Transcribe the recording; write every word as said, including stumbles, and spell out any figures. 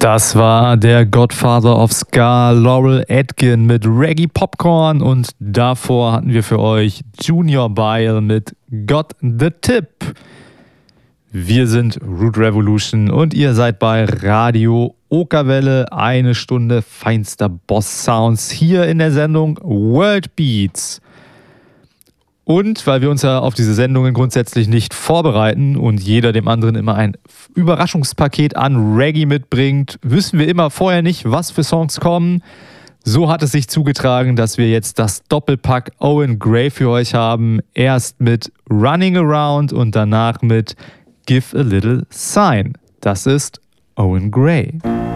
Das war der Godfather of Ska, Laurel Aitken mit Reggae Popcorn, und davor hatten wir für euch Junior Bile mit Got the Tip. Wir sind Root Revolution und ihr seid bei Radio Okerwelle, eine Stunde feinster Boss-Sounds hier in der Sendung World Beats. Und weil wir uns ja auf diese Sendungen grundsätzlich nicht vorbereiten und jeder dem anderen immer ein Überraschungspaket an Reggae mitbringt, wissen wir immer vorher nicht, was für Songs kommen. So hat es sich zugetragen, dass wir jetzt das Doppelpack Owen Gray für euch haben. Erst mit Running Around und danach mit Give a Little Sign. Das ist Owen Gray.